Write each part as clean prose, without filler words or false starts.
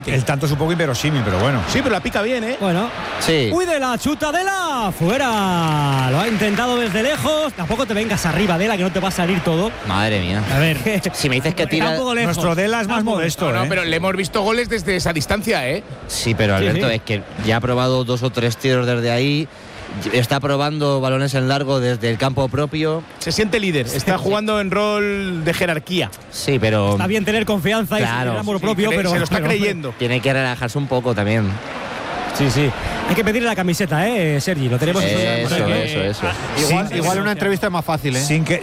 El tanto es un poco inverosímil, pero bueno. Sí, pero la pica bien, ¿eh? Bueno. Sí. Uy, de la chutadela. Fuera. Lo ha intentado desde lejos. Tampoco te vengas arriba, Dela, que no te va a salir todo. Madre mía. A ver. Si me dices que tira. Nuestro Dela es más modesto, No, pero le hemos visto goles desde esa distancia, ¿eh? Sí, pero Alberto, Sí. es que ya ha probado 2 o 3 tiros desde ahí. Está probando balones en largo desde el campo propio. Se siente líder, está jugando en rol de jerarquía. Sí, pero Está bien tener confianza y Claro. tener amor Sí, propio, pero se lo está pero, creyendo. tiene que relajarse un poco también. Sí, sí. Hay que pedirle la camiseta, Sergi. Lo tenemos Eso. Igual en una entrevista es más fácil, ¿eh? Sin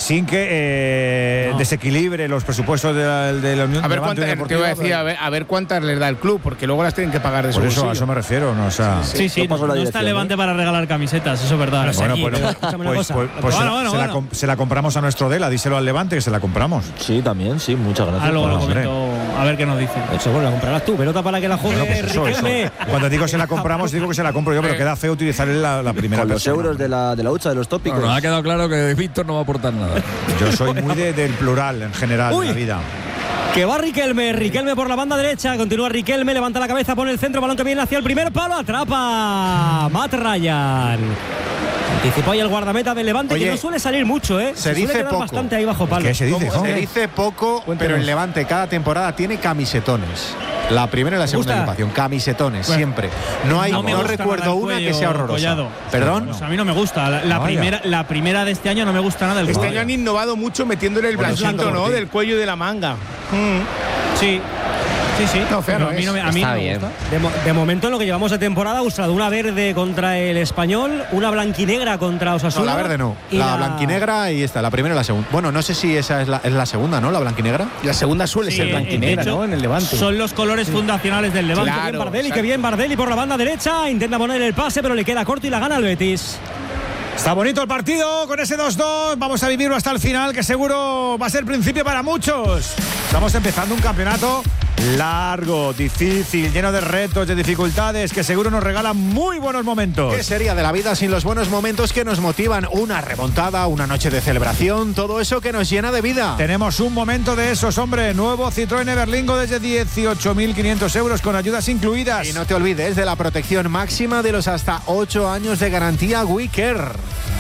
que desequilibre los presupuestos de la Unión A ver, Levante te Deportiva, voy a decir, a ver cuántas les da el club, porque luego las tienen que pagar de su Por eso, a bolsillo. eso me refiero, ¿no? O sea, Sí, no está Levante para regalar camisetas, eso es verdad. bueno, escúchame una cosa. se la compramos a nuestro Dela, díselo al Levante que se la compramos. Sí, también, sí, muchas gracias. Luego lo hombre. comento, a ver qué nos dice. Eso, bueno, la comprarás tú. Pelota para que la juegue Bueno, pues eso. Riquelme. Cuando digo se la compramos, digo que se la compro yo, pero queda feo utilizar la primera Con los persona. euros de la hucha, de los tópicos. Bueno, ha quedado claro que Víctor no va a aportar nada. Yo soy muy del plural en general Uy. de la vida. Que va Riquelme por la banda derecha. Continúa Riquelme, levanta la cabeza, pone el centro, balón que viene hacia el primer palo, atrapa Matt Ryan. Anticipó ahí el guardameta del Levante. Oye, que no suele salir mucho, se suele dice quedar poco. bastante ahí bajo palo. ¿Qué se dice, Se Jorge? dice poco, pero el Levante cada temporada tiene camisetones. La primera y la segunda gusta? equipación, camisetones, Bueno, siempre. No me gusta recuerdo nada el una que cuello, sea horrorosa. Collado. ¿Perdón? Pues a mí no me gusta. Vaya. La primera de este año no me gusta nada el Este cuello. año han innovado mucho metiéndole el Bueno, blanquito, siento ¿no? por ti. Del cuello y de la manga. Sí. No, feo Pero no a mí es. no me Está me bien. gusta. De momento, en lo que llevamos de temporada, ha usado una verde contra el Español, una blanquinegra contra Osasuna. No, la verde no. y La blanquinegra y esta, la primera y la segunda. Bueno, no sé si esa es la segunda, ¿no? La blanquinegra. La segunda suele Sí, ser de blanquinegra, hecho, ¿no? En el Levante. Son los colores fundacionales del Levante. Claro. Bien Bardelli, exacto. que bien Bardelli por la banda derecha. Intenta poner el pase, pero le queda corto y la gana el Betis. Está bonito el partido con ese 2-2. Vamos a vivirlo hasta el final, que seguro va a ser principio para muchos. Estamos empezando un campeonato largo, difícil, lleno de retos, de dificultades, que seguro nos regala muy buenos momentos. ¿Qué sería de la vida sin los buenos momentos que nos motivan? Una remontada, una noche de celebración, todo eso que nos llena de vida. Tenemos un momento de esos, hombre. Nuevo Citroën Everlingo desde 18.500 euros con ayudas incluidas. Y no te olvides de la protección máxima de los hasta 8 años de garantía WeCare.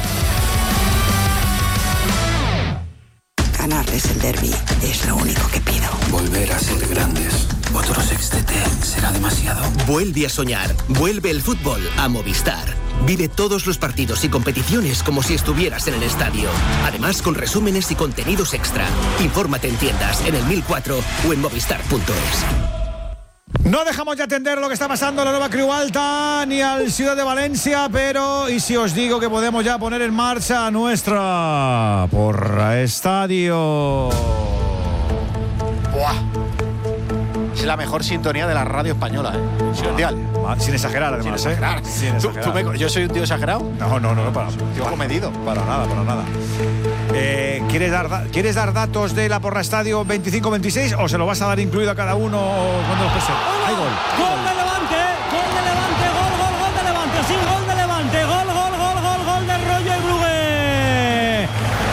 Ganarles el derbi es lo único que pido. Volver a ser grandes. Otro sextete será demasiado. Vuelve a soñar. Vuelve el fútbol a Movistar. Vive todos los partidos y competiciones como si estuvieras en el estadio. Además, con resúmenes y contenidos extra. Infórmate en tiendas, en el 1004 o en movistar.es. No dejamos de atender lo que está pasando en la nueva Creu Alta ni al Ciudad de Valencia, pero ¿y si os digo que podemos ya poner en marcha nuestra Porra Estadio? ¡Buah! Es la mejor sintonía de la radio española, ¿eh? Mundial. Sin exagerar, además, Sin exagerar. Sin exagerar. ¿Yo soy un tío exagerado? No, para Tío comedido. Para nada. ¿Quieres dar datos de la Porra Estadio 25-26 o se lo vas a dar incluido a cada uno cuando los presente? Hay gol. Gol de Levante, gol de Levante, sí, gol de Levante, gol de Roger Brugué.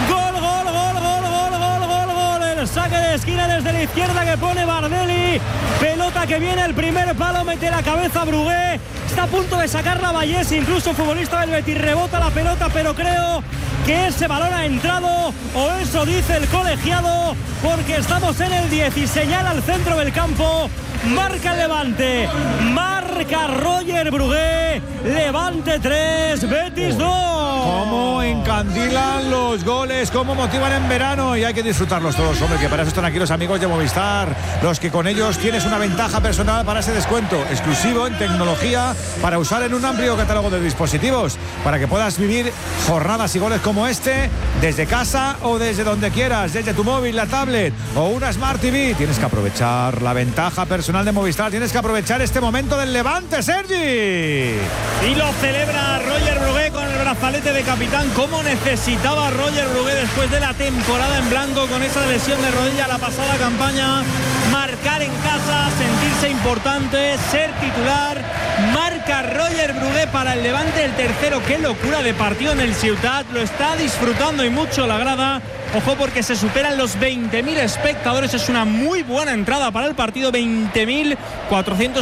Gol, el saque de esquina desde la izquierda que pone Bardelli. Pelota que viene al primer palo, mete la cabeza Brugué. Está a punto de sacar la Vallés, incluso futbolista del Betis, rebota la pelota, pero creo que ese balón ha entrado, o eso dice el colegiado, porque estamos en el 10 y señala al centro del campo. Marca el Levante, marca Roger Brugué. Levante 3, Betis 2. Cómo encandilan los goles, cómo motivan en verano, y hay que disfrutarlos todos, hombre, que para eso están aquí los amigos de Movistar, los que con ellos tienes una ventaja personal para ese descuento exclusivo en tecnología para usar en un amplio catálogo de dispositivos, para que puedas vivir jornadas y goles como este desde casa o desde donde quieras, desde tu móvil, la tablet o una Smart TV. Tienes que aprovechar la ventaja personal de Movistar, tienes que aprovechar este momento del Levante, Sergi. Y lo celebra Roger Brugué con el brazalete de capitán. Cómo necesitaba Roger Brugué después de la temporada en blanco con esa lesión de rodilla la pasada campaña. Marcar en casa, sentirse importante, ser titular. Marca Roger Brugué para el Levante el tercero. Qué locura de partido en el Ciutat. Lo está disfrutando y mucho la grada. Ojo porque se superan los 20.000 espectadores. Es una muy buena entrada para el partido. 20.400